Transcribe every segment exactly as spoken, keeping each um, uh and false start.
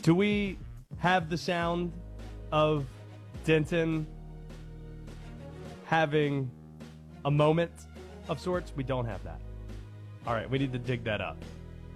Do we have the sound of Denton having a moment of sorts? We don't have that. All right, we need to dig that up.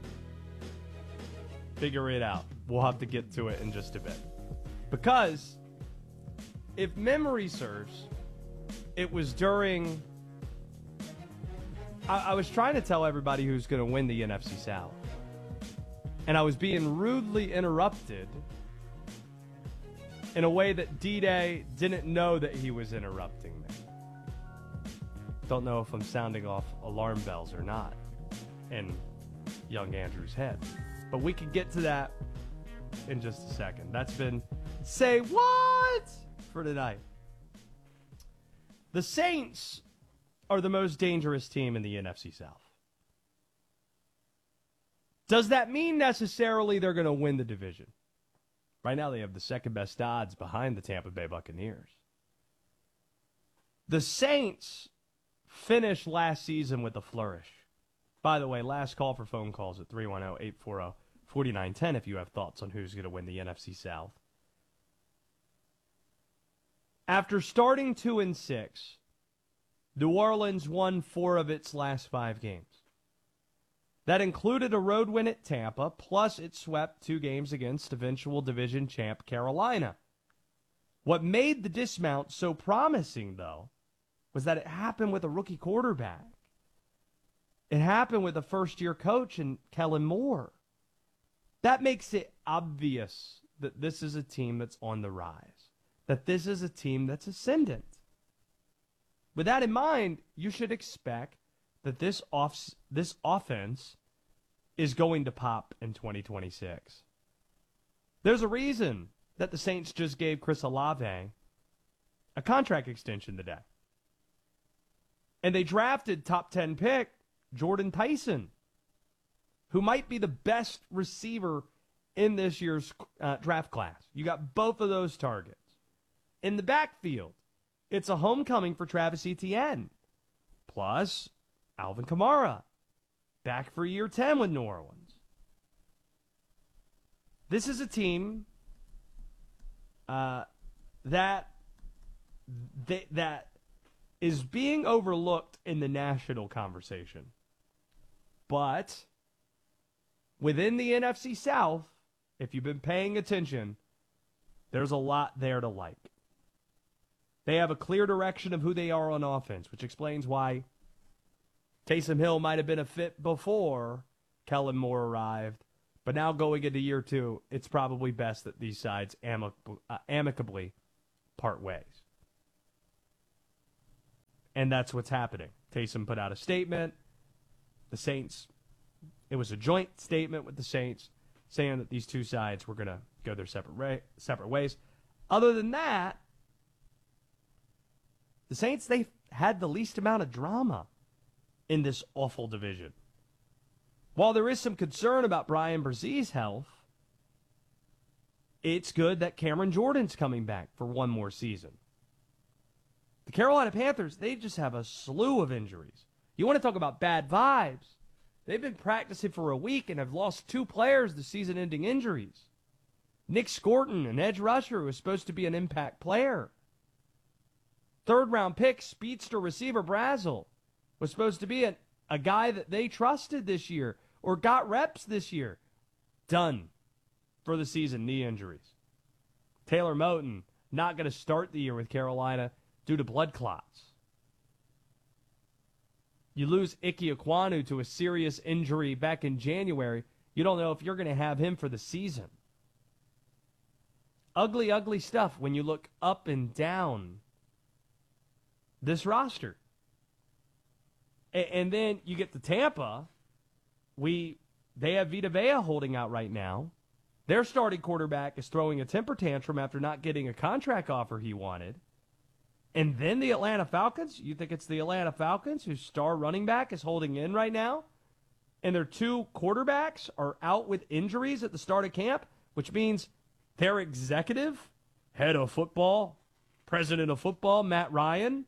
Figure it out. We'll have to get to it in just a bit. Because if memory serves, it was during... I, I was trying to tell everybody who's going to win the N F C South. And I was being rudely interrupted in a way that D-Day didn't know that he was interrupting me. Don't know if I'm sounding off alarm bells or not in young Andrew's head. But we can get to that in just a second. That's been Say What for tonight. The Saints are the most dangerous team in the N F C South. Does that mean necessarily they're going to win the division? Right now they have the second best odds behind the Tampa Bay Buccaneers. The Saints finished last season with a flourish. By the way, last call for phone calls at three one zero, eight four zero, four nine one zero if you have thoughts on who's going to win the N F C South. After starting two and six, New Orleans won four of its last five games. That included a road win at Tampa, plus it swept two games against eventual division champ Carolina. What made the dismount so promising, though, was that it happened with a rookie quarterback. It happened with a first-year coach in Kellen Moore. That makes it obvious that this is a team that's on the rise, that this is a team that's ascendant. With that in mind, you should expect that this off this offense is going to pop in twenty twenty-six. There's a reason that the Saints just gave Chris Olave a contract extension today. And they drafted top ten pick Jordan Tyson, who might be the best receiver in this year's uh, draft class. You got both of those targets. In the backfield, it's a homecoming for Travis Etienne. Plus, Alvin Kamara, back for year ten with New Orleans. This is a team uh, that they, that is being overlooked in the national conversation. But within the N F C South, if you've been paying attention, there's a lot there to like. They have a clear direction of who they are on offense, which explains why Taysom Hill might have been a fit before Kellen Moore arrived, but now going into year two, it's probably best that these sides amic- uh, amicably part ways. And that's what's happening. Taysom put out a statement. The Saints, it was a joint statement with the Saints saying that these two sides were going to go their separate way, separate ways. Other than that, the Saints, they had the least amount of drama in this awful division. While there is some concern about Brian Brezee's health, it's good that Cameron Jordan's coming back for one more season. The Carolina Panthers, they just have a slew of injuries. You want to talk about bad vibes? They've been practicing for a week and have lost two players to season-ending injuries. Nick Scorton, an edge rusher who was supposed to be an impact player. Third-round pick, speedster receiver Brazel, was supposed to be a, a guy that they trusted this year or got reps this year. Done for the season, knee injuries. Taylor Moton, not going to start the year with Carolina due to blood clots. You lose Ike Ekwonu to a serious injury back in January. You don't know if you're going to have him for the season. Ugly, ugly stuff when you look up and down this roster. A- and then you get to Tampa. We They have Vita Vea holding out right now. Their starting quarterback is throwing a temper tantrum after not getting a contract offer he wanted. And then the Atlanta Falcons, you think it's the Atlanta Falcons whose star running back is holding in right now? And their two quarterbacks are out with injuries at the start of camp, which means their executive, head of football, president of football, Matt Ryan,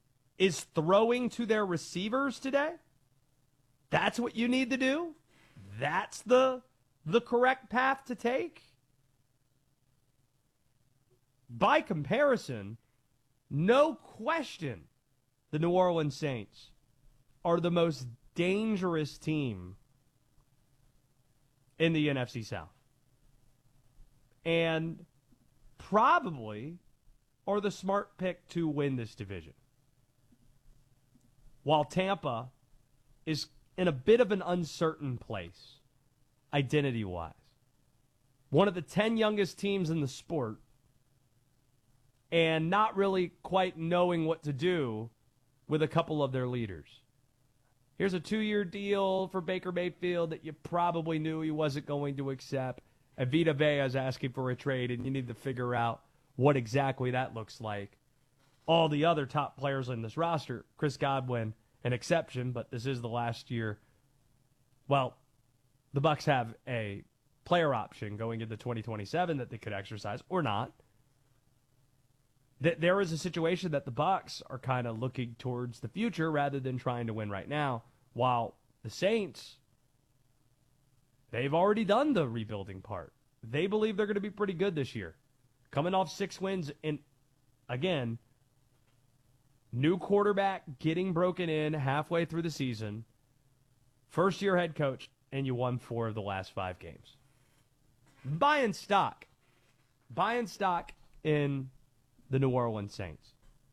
is throwing to their receivers today? That's what you need to do? that's the the correct path to take? By comparison, no question, the New Orleans Saints are the most dangerous team in the N F C South. And probably are the smart pick to win this division. While Tampa is in a bit of an uncertain place, identity-wise. One of the ten youngest teams in the sport, and not really quite knowing what to do with a couple of their leaders. Here's a two-year deal for Baker Mayfield that you probably knew he wasn't going to accept. And Vita Vea is asking for a trade, and you need to figure out what exactly that looks like. All the other top players in this roster, Chris Godwin, an exception, but this is the last year. Well, the Bucs have a player option going into twenty twenty-seven that they could exercise or not. There is a situation that the Bucs are kind of looking towards the future rather than trying to win right now, while the Saints, they've already done the rebuilding part. They believe they're going to be pretty good this year. Coming off six wins, and again, new quarterback getting broken in halfway through the season, first-year head coach, and you won four of the last five games. Buying stock. Buying stock in the New Orleans Saints.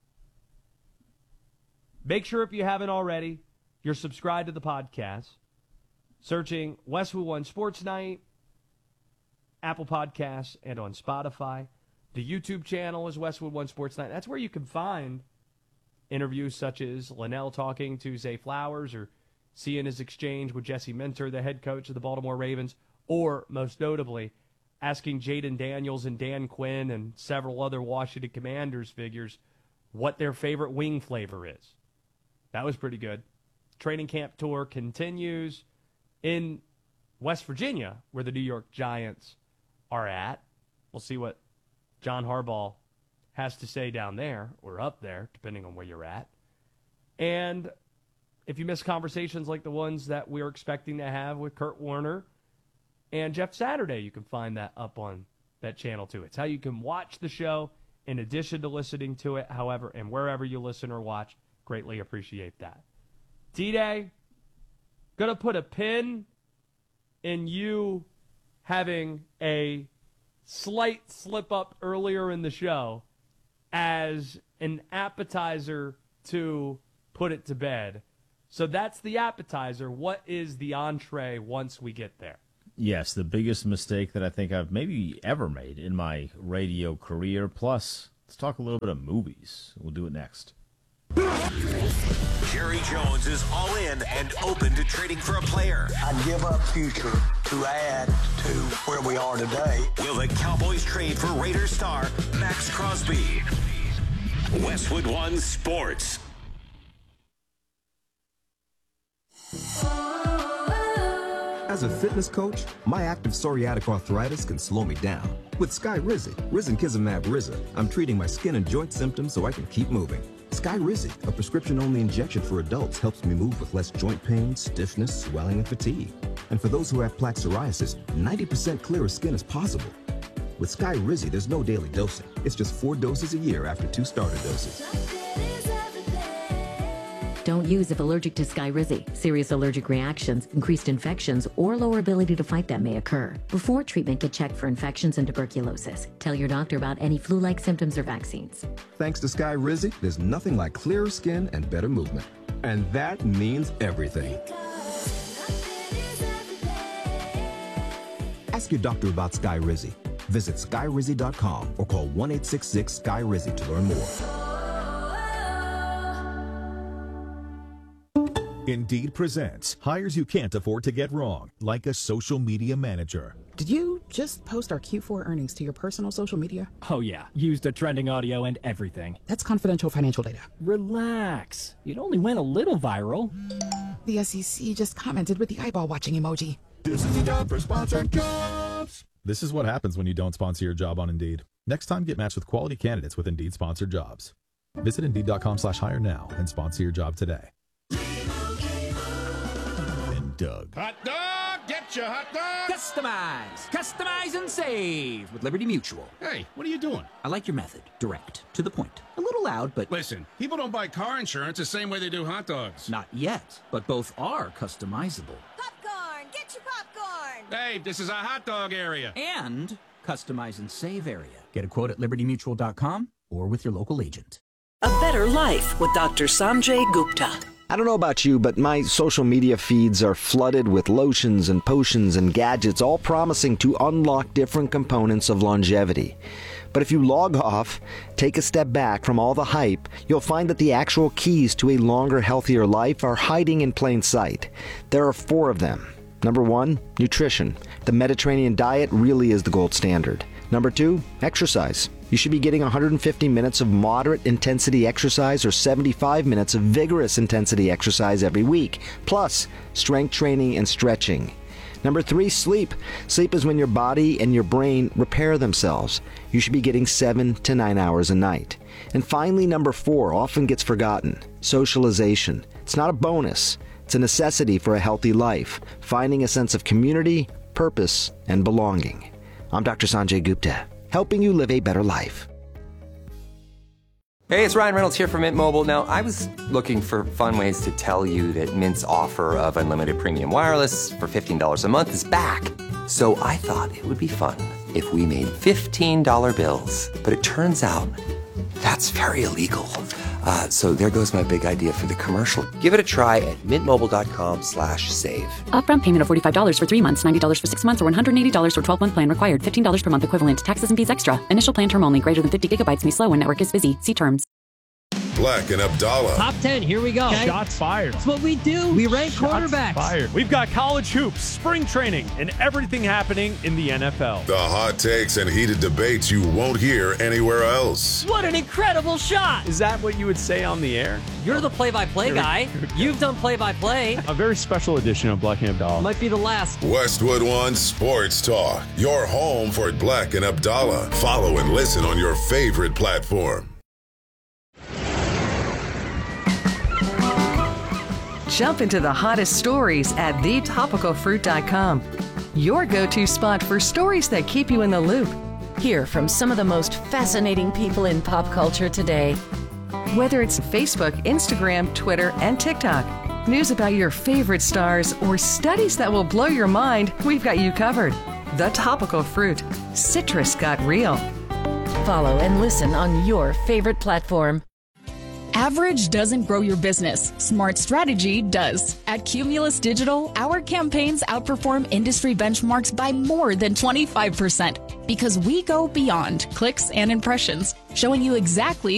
Make sure if you haven't already, you're subscribed to the podcast. Searching Westwood One Sports Night, Apple Podcasts, and on Spotify. The YouTube channel is Westwood One Sports Night. That's where you can find interviews such as Linnell talking to Zay Flowers or seeing his exchange with Jesse Minter, the head coach of the Baltimore Ravens, or most notably, asking Jaden Daniels and Dan Quinn and several other Washington Commanders figures what their favorite wing flavor is. That was pretty good. Training camp tour continues in West Virginia, where the New York Giants are at. We'll see what John Harbaugh has to say down there, or up there, depending on where you're at. And if you miss conversations like the ones that we're expecting to have with Kurt Warner and Jeff Saturday, you can find that up on that channel too. It's how you can watch the show in addition to listening to it, however, and wherever you listen or watch. Greatly appreciate that. D-Day, going to put a pin in you having a slight slip-up earlier in the show as an appetizer to put it to bed. So that's the appetizer. What is the entree once we get there? Yes, the biggest mistake that I think I've maybe ever made in my radio career. Plus, let's talk a little bit of movies. We'll do it next. Jerry Jones is all in and open to trading for a player. I'd give up future to add to where we are today. Will the Cowboys trade for Raiders star Max Crosby? Westwood One Sports. As a fitness coach, my active psoriatic arthritis can slow me down. With Skyrizi, Risankizumab Riza, I'm treating my skin and joint symptoms so I can keep moving. Skyrizi, a prescription-only injection for adults, helps me move with less joint pain, stiffness, swelling, and fatigue. And for those who have plaque psoriasis, ninety percent clearer skin is possible. With Skyrizi, there's no daily dosing. It's just four doses a year after two starter doses. Don't use if allergic to Skyrizi. Serious allergic reactions, increased infections, or lower ability to fight them may occur. Before treatment, get checked for infections and tuberculosis. Tell your doctor about any flu-like symptoms or vaccines. Thanks to Skyrizi, there's nothing like clearer skin and better movement. And that means everything. Ask your doctor about Skyrizi. Visit Skyrizi dot com or call one eight six six Skyrizi to learn more. Indeed presents hires you can't afford to get wrong, like a social media manager. Did you just post our Q four earnings to your personal social media? Oh yeah, used the trending audio and everything. That's confidential financial data. Relax. It only went a little viral. The S E C just commented with the eyeball watching emoji. This is the job for sponsored jobs. This is what happens when you don't sponsor your job on Indeed. Next time, get matched with quality candidates with Indeed sponsored jobs. Visit Indeed dot com slash hire now and sponsor your job today. And Doug. Hot dog, get Gotcha, hot dog! Customize, customize and save with Liberty Mutual. Hey, what are you doing? I like your method. Direct, to the point. A little loud, but... Listen, people don't buy car insurance the same way they do hot dogs. Not yet, but both are customizable. Popcorn! Get your popcorn! Hey, this is a hot dog area. And customize and save area. Get a quote at liberty mutual dot com or with your local agent. A better life with Doctor Sanjay Gupta. I don't know about you, but my social media feeds are flooded with lotions and potions and gadgets, all promising to unlock different components of longevity. But if you log off, take a step back from all the hype, you'll find that the actual keys to a longer, healthier life are hiding in plain sight. There are four of them. Number one, nutrition. The Mediterranean diet really is the gold standard. Number two, exercise. You should be getting one hundred fifty minutes of moderate intensity exercise or seventy-five minutes of vigorous intensity exercise every week, plus strength training and stretching. Number three, sleep. Sleep is when your body and your brain repair themselves. You should be getting seven to nine hours a night. And finally, number four, often gets forgotten, socialization. It's not a bonus. It's a necessity for a healthy life, finding a sense of community, purpose, and belonging. I'm Doctor Sanjay Gupta, helping you live a better life. Hey, it's Ryan Reynolds here from Mint Mobile. Now, I was looking for fun ways to tell you that Mint's offer of unlimited premium wireless for fifteen dollars a month is back. So I thought it would be fun if we made fifteen dollar bills. But it turns out that's very illegal. Uh, so there goes my big idea for the commercial. Give it a try at mintmobile.com slash save. Upfront payment of forty-five dollars for three months, ninety dollars for six months, or one hundred eighty dollars for twelve-month plan required. fifteen dollars per month equivalent. Taxes and fees extra. Initial plan term only. Greater than fifty gigabytes may slow when network is busy. See terms. Black and Abdallah. Top ten, here we go. Okay. Shots fired. That's what we do. We rank Shots quarterbacks. Fired. We've got college hoops, spring training, and everything happening in the N F L. The hot takes and heated debates you won't hear anywhere else. What an incredible shot. Is that what you would say on the air? You're the play-by-play guy. You've done play-by-play. A very special edition of Black and Abdallah. Might be the last. Westwood One Sports Talk. Your home for Black and Abdallah. Follow and listen on your favorite platform. Jump into the hottest stories at the topical fruit dot com. Your go-to spot for stories that keep you in the loop. Hear from some of the most fascinating people in pop culture today. Whether it's Facebook, Instagram, Twitter, and TikTok, news about your favorite stars, or studies that will blow your mind, we've got you covered. The Topical Fruit. Citrus got real. Follow and listen on your favorite platform. Average doesn't grow your business. Smart strategy does. At Cumulus Digital, our campaigns outperform industry benchmarks by more than twenty-five percent because we go beyond clicks and impressions, showing you exactly